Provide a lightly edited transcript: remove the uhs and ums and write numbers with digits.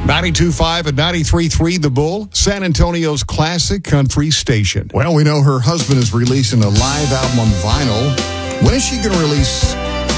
92.5 and 93.3 The Bull, San Antonio's classic country station. Well, we know her husband is releasing a live album on vinyl. When is she going to release